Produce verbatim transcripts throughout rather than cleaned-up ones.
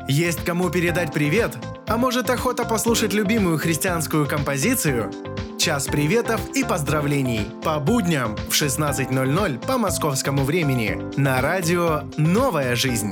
Есть кому передать привет? А может, охота послушать любимую христианскую композицию? Час приветов и поздравлений по будням в шестнадцать ноль ноль по московскому времени на радио «Новая жизнь».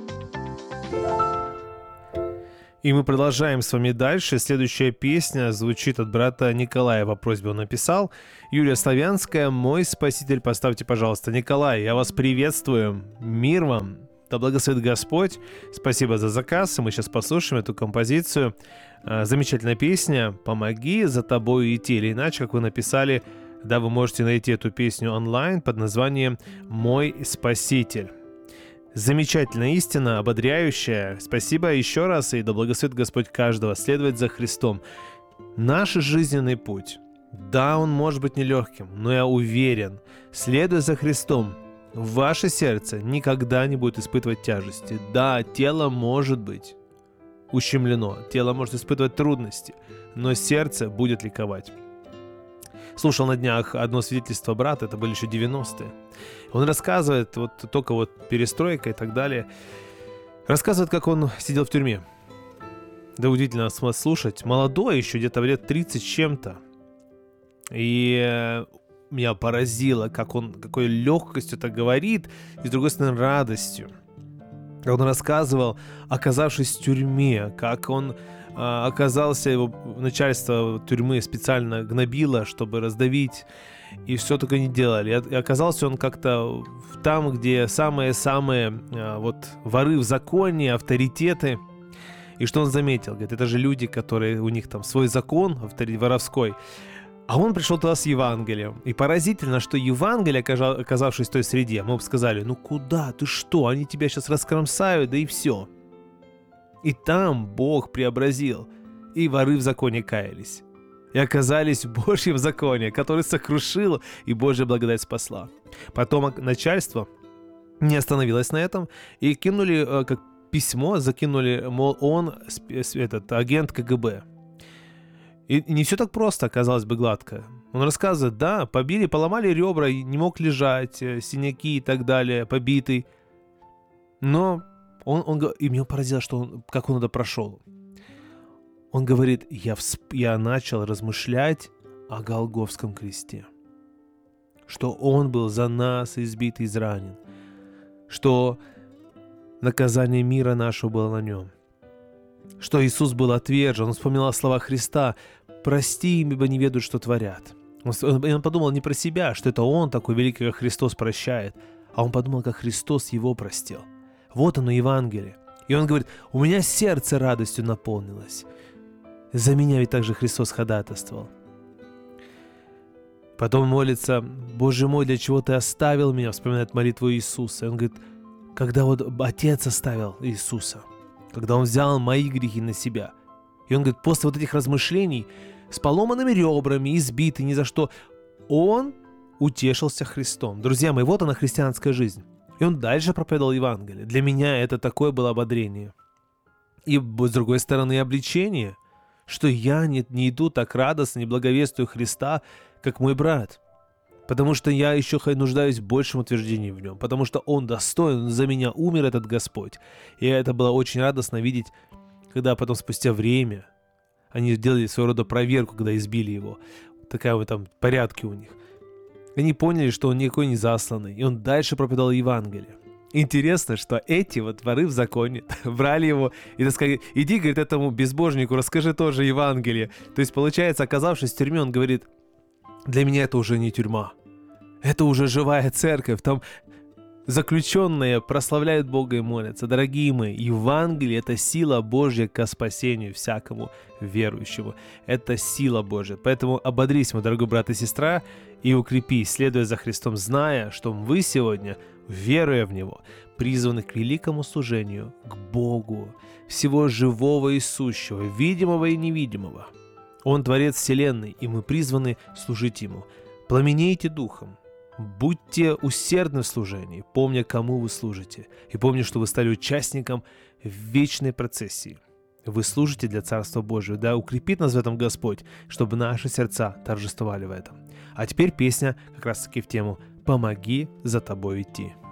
И мы продолжаем с вами дальше. Следующая песня звучит от брата Николая. По просьбе он написал. Юлия Славянская, «Мой спаситель». Поставьте, пожалуйста. Николай, я вас приветствую. Мир вам. Да благословит Господь. Спасибо за заказ. Мы сейчас послушаем эту композицию. Замечательная песня «Помоги за тобой идти». Или иначе, как вы написали, да, вы можете найти эту песню онлайн под названием «Мой спаситель». Замечательная истина, ободряющая. Спасибо еще раз, и да благословит Господь каждого следовать за Христом. Наш жизненный путь, да, он может быть нелегким, но я уверен, следуя за Христом, ваше сердце никогда не будет испытывать тяжести. Да, тело может быть ущемлено, тело может испытывать трудности, но сердце будет ликовать. Слушал на днях одно свидетельство брата, это были еще девяностые. Он рассказывает, вот только вот перестройка и так далее, рассказывает, как он сидел в тюрьме. Да удивительно слушать. Молодой еще, где-то лет тридцать с чем-то. И меня поразило, как он, какой легкостью это говорит, и с другой стороны радостью. Он рассказывал, оказавшись в тюрьме, как он а, оказался, его начальство тюрьмы специально гнобило, чтобы раздавить, и все только не делали. И оказался он как-то там, где самые-самые а, вот воры в законе, авторитеты. И что он заметил? Говорит, это же люди, которые, у них там свой закон авторитет, воровской. А он пришел туда с Евангелием. И поразительно, что Евангелие, оказавшись в той среде, мы бы сказали, ну куда, ты что, они тебя сейчас раскромсают, да и все. И там Бог преобразил, и воры в законе каялись. И оказались в Божьем законе, который сокрушил, и Божья благодать спасла. Потом начальство не остановилось на этом, и кинули, как письмо, закинули, мол, он этот, агент ка гэ бэ. И не все так просто, казалось бы, гладко. Он рассказывает, да, побили, поломали ребра, не мог лежать, синяки и так далее, побитый. Но он, он и меня поразило, что он, как он это прошел. Он говорит, я, всп... я начал размышлять о Голгофском кресте. Что он был за нас избит и изранен. Что наказание мира нашего было на нем. Что Иисус был отвержен. Он вспоминал слова Христа: «Прости им, ибо не ведают, что творят». Он, он подумал не про себя, что это он такой великий, как Христос прощает, а он подумал, как Христос его простил. Вот оно, Евангелие. И он говорит, у меня сердце радостью наполнилось. За меня ведь также Христос ходатайствовал. Потом молится, Боже мой, для чего ты оставил меня? Вспоминает молитву Иисуса. И он говорит, когда вот Отец оставил Иисуса, когда Он взял мои грехи на себя. И Он говорит, после вот этих размышлений, с поломанными ребрами, избитый ни за что, Он утешился Христом. Друзья мои, вот она христианская жизнь. И он дальше проповедовал Евангелие. Для меня это такое было ободрение. И с другой стороны обличение, что я не, не иду так радостно, не благовествую Христа, как мой брат. Потому что я еще нуждаюсь в большем утверждении в нем. Потому что он достоин, за меня умер этот Господь. И это было очень радостно видеть, когда потом спустя время они сделали своего рода проверку, когда избили его. Такая вот там порядки у них. Они поняли, что он никакой не засланный. И он дальше проповедовал Евангелие. Интересно, что эти вот воры в законе брали его и сказали, иди, говорит, этому безбожнику расскажи тоже Евангелие. То есть, получается, оказавшись в тюрьме, он говорит, для меня это уже не тюрьма. Это уже живая церковь. Там заключенные прославляют Бога и молятся. Дорогие мои, Евангелие – это сила Божья ко спасению всякому верующему. Это сила Божья. Поэтому ободрись, мой дорогой брат и сестра, и укрепись, следуя за Христом, зная, что вы сегодня, веруя в Него, призваны к великому служению, к Богу, всего живого и сущего, видимого и невидимого. Он Творец Вселенной, и мы призваны служить Ему. Пламенейте Духом. Будьте усердны в служении, помня, кому вы служите, и помня, что вы стали участником вечной процессии. Вы служите для Царства Божьего, да укрепит нас в этом Господь, чтобы наши сердца торжествовали в этом. А теперь песня как раз-таки в тему «Помоги за тобой идти».